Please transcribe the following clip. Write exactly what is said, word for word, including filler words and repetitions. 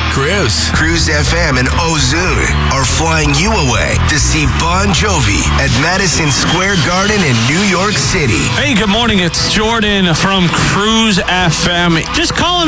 Cruise. Cruise F M and Ozune are flying you away to see Bon Jovi at Madison Square Garden in New York City. Hey, good morning. It's Jordan from Cruise F M. Just calling